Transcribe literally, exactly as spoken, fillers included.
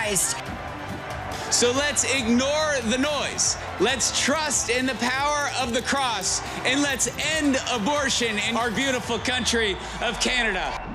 Christ. So let's ignore the noise. Let's trust in the power of the cross, and let's end abortion in our beautiful country of Canada.